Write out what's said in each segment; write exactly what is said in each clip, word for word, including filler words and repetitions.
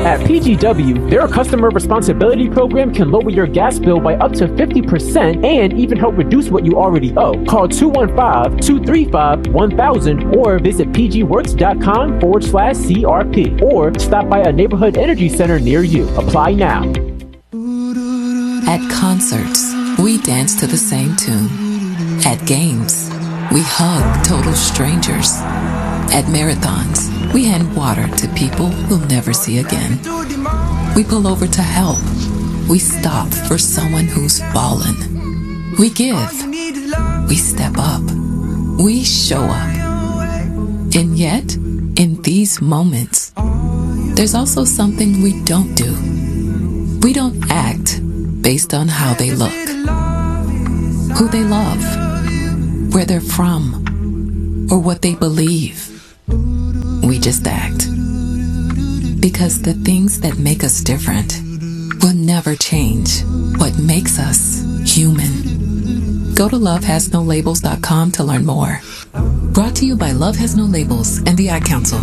At P G W, their customer responsibility program can lower your gas bill by up to fifty percent and even help reduce what you already owe. Call two one five, two three five, one thousand or visit pgworks.com forward slash CRP or stop by a neighborhood energy center near you. Apply now. At concerts, we dance to the same tune. At games, we hug total strangers. At marathons, we hand water to people we'll never see again. We pull over to help. We stop for someone who's fallen. We give. We step up. We show up. And yet, in these moments, there's also something we don't do. We don't act based on how they look, who they love, where they're from, or what they believe. We just act. Because the things that make us different will never change what makes us human. Go to love has no labels dot com to learn more. Brought to you by Love Has No Labels and the Ad Council.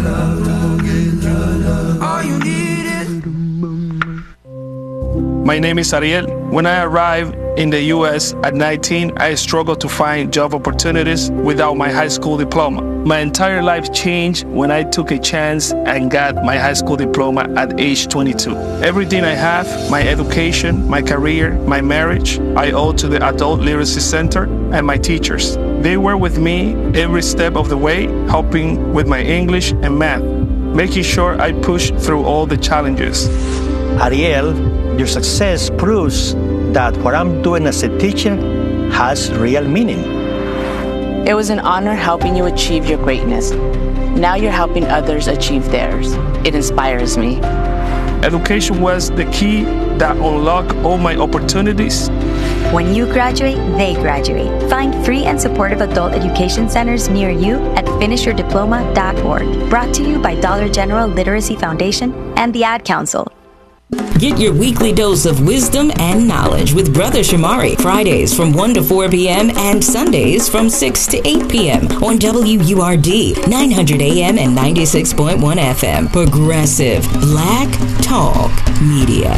My name is Ariel. When I arrived in the U S at nineteen, I struggled to find job opportunities without my high school diploma. My entire life changed when I took a chance and got my high school diploma at age twenty-two. Everything I have, my education, my career, my marriage, I owe to the Adult Literacy Center and my teachers. They were with me every step of the way, helping with my English and math, making sure I pushed through all the challenges. Ariel, your success proves that what I'm doing as a teacher has real meaning. It was an honor helping you achieve your greatness. Now you're helping others achieve theirs. It inspires me. Education was the key that unlocked all my opportunities. When you graduate, they graduate. Find free and supportive adult education centers near you at finish your diploma dot org. Brought to you by Dollar General Literacy Foundation and the Ad Council. Get your weekly dose of wisdom and knowledge with Brother Shamari, Fridays from one to four p.m. and Sundays from six to eight p.m. on W U R D, nine hundred A M and ninety-six point one F M. Progressive Black Talk Media.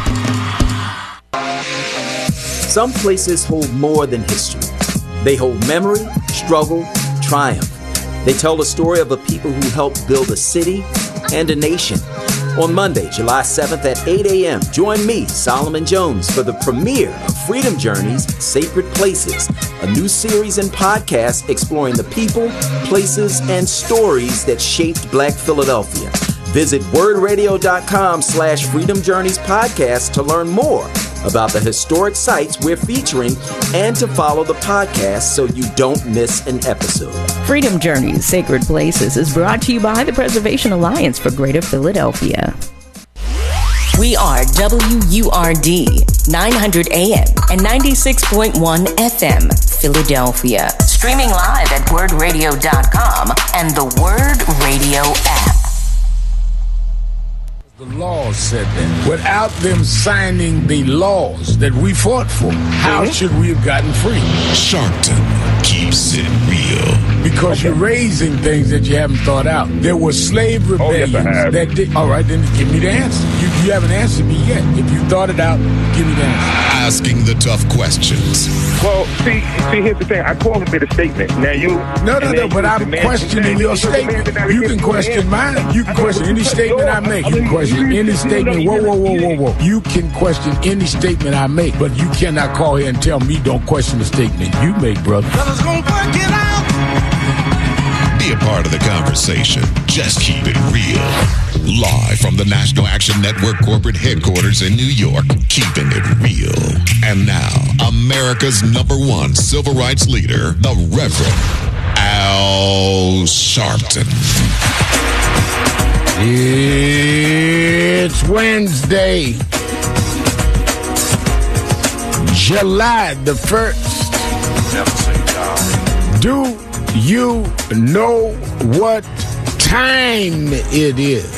Some places hold more than history. They hold memory, struggle, triumph. They tell the story of a people who helped build a city and a nation. On Monday, July seventh at eight a.m., join me, Solomon Jones, for the premiere of Freedom Journeys, Sacred Places, a new series and podcast exploring the people, places, and stories that shaped Black Philadelphia. Visit wordradio.com slash Freedom Journeys podcast to learn more about the historic sites we're featuring and to follow the podcast so you don't miss an episode. Freedom Journeys, Sacred Places is brought to you by the Preservation Alliance for Greater Philadelphia. We are W U R D, nine hundred A M and ninety-six point one F M, Philadelphia. Streaming live at word radio dot com and the Word Radio app. The laws said that. Without them signing the laws that we fought for, how mm-hmm. should we have gotten free? Sharpton keeps it real. Because okay. you're raising things that you haven't thought out. There were slave rebellions oh, yes, that did. All right, then give me the answer. You, you haven't answered me yet. If you thought it out, give me the answer. Asking the tough questions. Well, see, see, here's the thing. I call it a statement. Now you. No, no, no. But I'm questioning your statement. You can question mine. You can question any statement I make. You can question any statement. Whoa, whoa, whoa, whoa, whoa. You can question any statement I make, but you cannot call here and tell me don't question the statement you make, brother. Be a part of the conversation. Just keep it real. Live from the National Action Network corporate headquarters in New York, keeping it real. And now, America's number one civil rights leader, the Reverend Al Sharpton. It's Wednesday, July the first. Never say die. Do you know what time it is?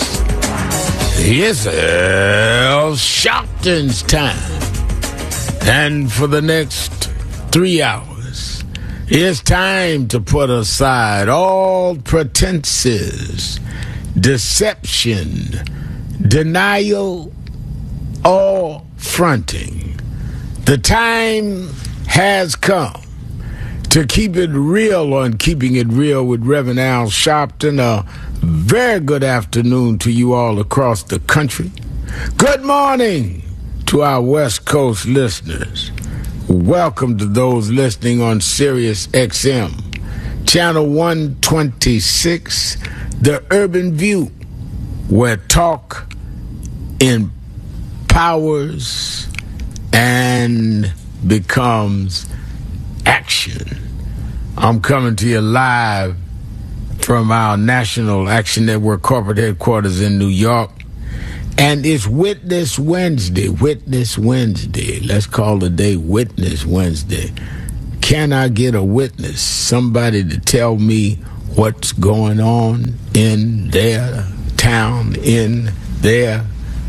It's Al Sharpton's time. And for the next three hours, it's time to put aside all pretenses, deception, denial, or fronting. The time has come to keep it real on Keeping It Real with Reverend Al Sharpton. A very good afternoon to you all across the country. Good morning to our West Coast listeners. Welcome to those listening on Sirius X M, Channel one twenty-six, The Urban View, where talk empowers and becomes action. I'm coming to you live from our National Action Network corporate headquarters in New York. And it's Witness Wednesday. Witness Wednesday. Let's call the day Witness Wednesday. Can I get a witness? Somebody to tell me what's going on in their town, in their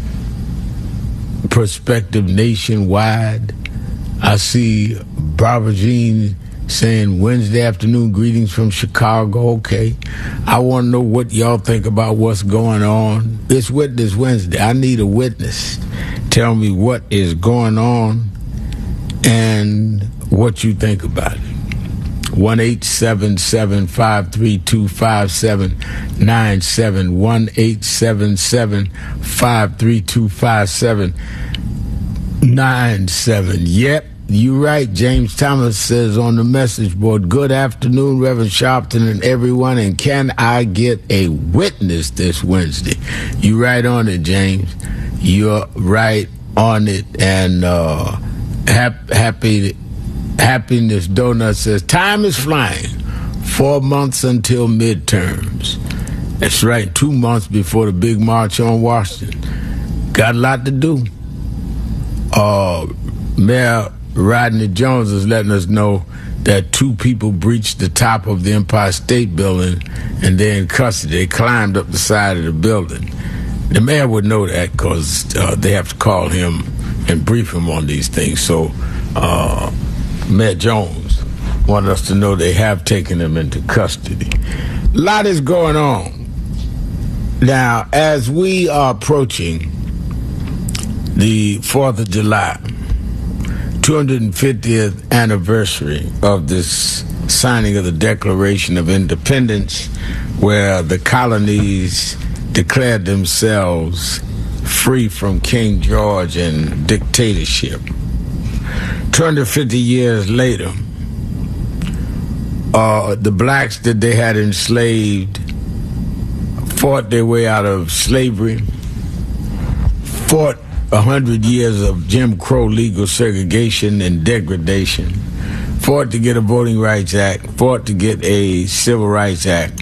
perspective nationwide. I see Barbara Jean saying Wednesday afternoon greetings from Chicago. Okay. I want to know what y'all think about what's going on. It's Witness Wednesday. I need a witness. Tell me what is going on and what you think about it. one eight seven seven, five three two, five seven nine seven. one eight seven seven, five three two, five seven nine seven. Yep. You're right. James Thomas says on the message board, good afternoon, Reverend Sharpton and everyone, and can I get a witness this Wednesday? You're right on it, James. You're right on it. And uh, hap- happy, Happiness Donut says, time is flying. Four months until midterms. That's right. Two months before the big march on Washington. Got a lot to do. Uh, Mayor Rodney Jones is letting us know that two people breached the top of the Empire State Building and they're in custody. They climbed up the side of the building. The mayor would know that because uh, they have to call him and brief him on these things. So uh, Mayor Jones wanted us to know they have taken him into custody. A lot is going on. Now, as we are approaching the fourth of July, two hundred fiftieth anniversary of this signing of the Declaration of Independence, where the colonies declared themselves free from King George and dictatorship. two hundred fifty years later, uh, the blacks that they had enslaved fought their way out of slavery, fought a hundred years of Jim Crow legal segregation and degradation, fought to get a Voting Rights Act, fought to get a Civil Rights Act,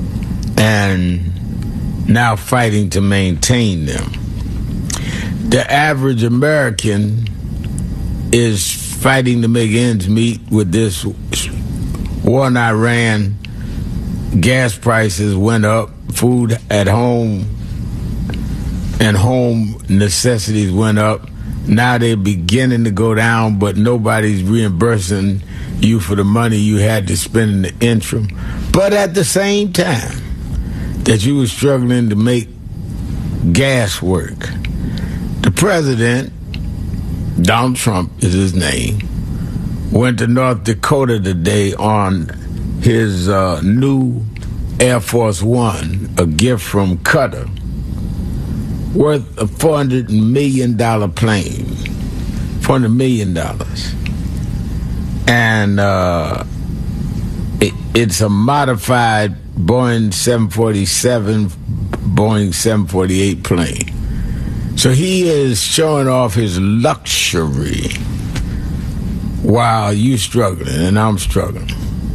and now fighting to maintain them. The average American is fighting to make ends meet with this war in Iran. Gas prices went up, food at home and home necessities went up. Now they're beginning to go down, but nobody's reimbursing you for the money you had to spend in the interim. But at the same time that you were struggling to make gas work, the president, Donald Trump is his name, went to North Dakota today on his uh, new Air Force One, a gift from Qatar, worth a four hundred million dollars plane, four hundred million dollars. And uh, it, it's a modified Boeing seven forty-seven, Boeing seven forty-eight plane. So he is showing off his luxury while you struggling and I'm struggling.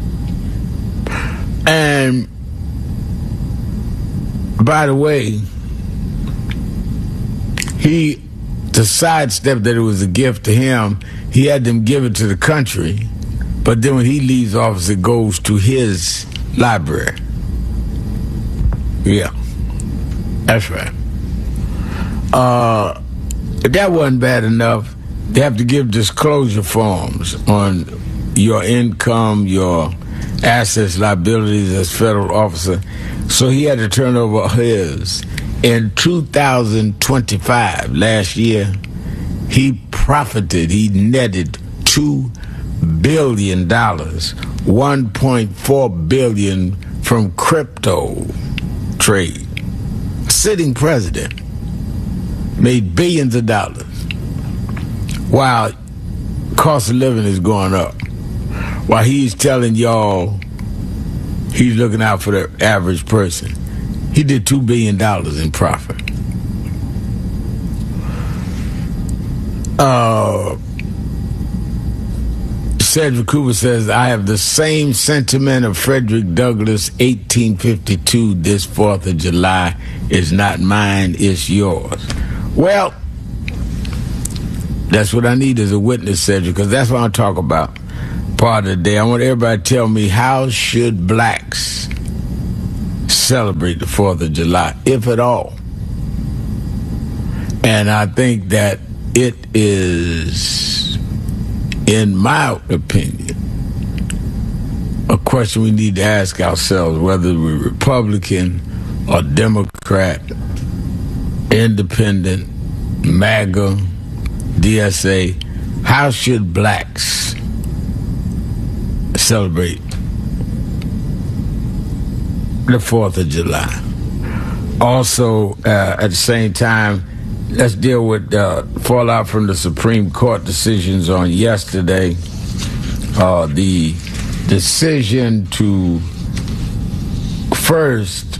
And by the way, he, to sidestep that it was a gift to him, he had them give it to the country, but then when he leaves office, it goes to his library. Yeah, that's right. Uh, if that wasn't bad enough, they have to give disclosure forms on your income, your assets, liabilities as federal officer. So he had to turn over his. In two thousand twenty-five, last year, he profited, he netted two billion dollars, one point four billion dollars from crypto trade. Sitting president made billions of dollars while cost of living is going up. While he's telling y'all he's looking out for the average person. He did two billion dollars in profit. Uh, Cedric Cooper says, I have the same sentiment of Frederick Douglass, eighteen fifty-two, this fourth of July is not mine, it's yours. Well, that's what I need as a witness, Cedric, because that's what I'm talking about part of the day. I want everybody to tell me, how should blacks celebrate the fourth of July, if at all? And I think that it is, in my opinion, a question we need to ask ourselves, whether we're Republican or Democrat, Independent, MAGA, D S A, how should blacks celebrate the fourth of July? Also, uh, at the same time, let's deal with uh, fallout from the Supreme Court decisions on yesterday. Uh, the decision to first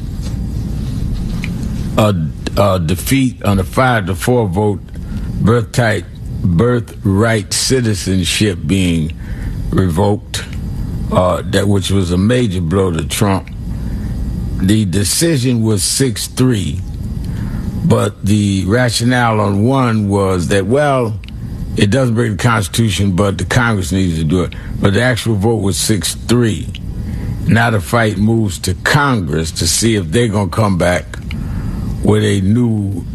uh, uh, defeat on a five to four vote birthright, birthright citizenship being revoked, uh, that which was a major blow to Trump. The decision was six three. But the rationale on one was that, well, it doesn't break the Constitution, but the Congress needs to do it. But the actual vote was six three. Now the fight moves to Congress to see if they're going to come back with a new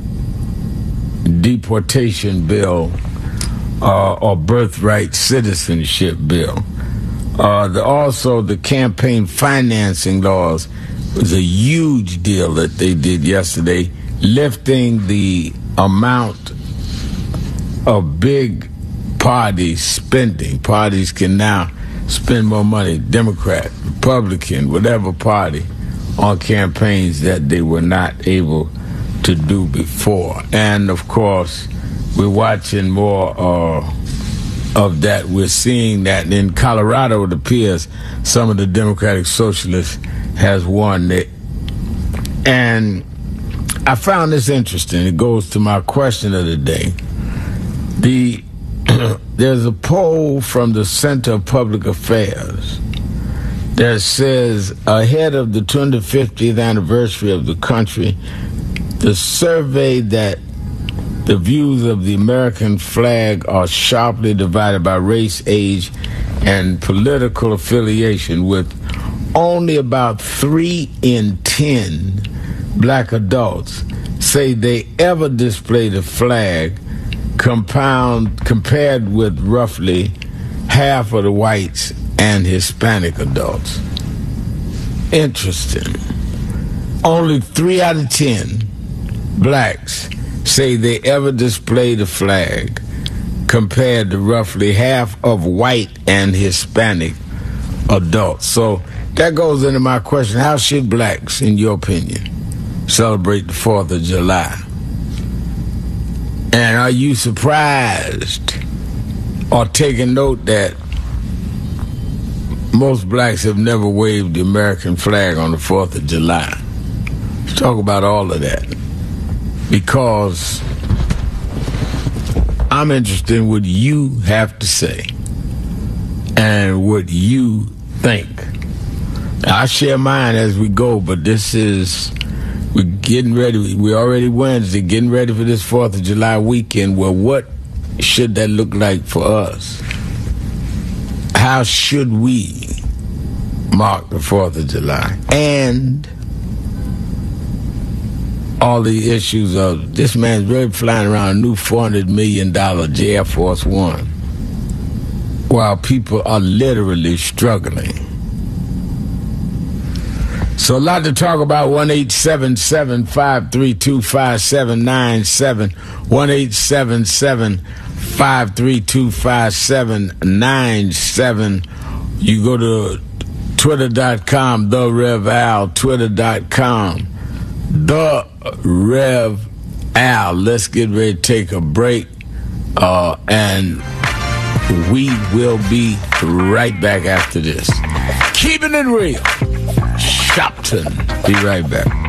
deportation bill uh, or birthright citizenship bill. Uh, the, also, the campaign financing laws was a huge deal that they did yesterday, lifting the amount of big party spending. Parties can now spend more money, Democrat, Republican, whatever party, on campaigns that they were not able to do before. And, of course, we're watching more uh, of that. We're seeing that in Colorado, it appears some of the Democratic Socialists has won it. And I found this interesting. It goes to my question of the day. The there's a poll from the Center of Public Affairs that says, ahead of the two hundred fiftieth anniversary of the country, the survey that the views of the American flag are sharply divided by race, age, and political affiliation, with only about three in ten black adults say they ever display the flag, compound compared with roughly half of the whites and Hispanic adults. Interesting. Only three out of ten blacks say they ever display the flag, compared to roughly half of white and Hispanic adults. So that goes into my question: how should blacks, in your opinion, celebrate the fourth of July? And are you surprised or taking note that most blacks have never waved the American flag on the fourth of July? Let's talk about all of that, because I'm interested in what you have to say and what you think. I share mine as we go, but this is, we're getting ready. We're already Wednesday, getting ready for this fourth of July weekend. Well, what should that look like for us? How should we mark the fourth of July? And all the issues of this man's really flying around a new four hundred million dollars Air Force One while people are literally struggling. So a lot to talk about. one eight seven seven, five three two, five seven nine seven. one eight seven seven, five three two, five seven nine seven. You go to twitter dot com, The Rev Al, twitter dot com, The Rev Al. Let's get ready to take a break, uh, and we will be right back after this. Keeping it real. Shopton. Be right back.